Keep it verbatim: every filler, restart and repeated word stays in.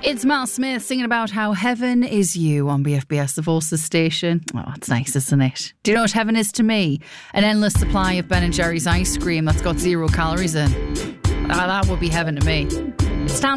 It's Mal Smith singing about how heaven is you on B F B S, the Voices station. Oh, it's nice, isn't it? Do you know what heaven is to me? An endless supply of Ben and Jerry's ice cream that's got zero calories in. Ah, that would be heaven to me. It's time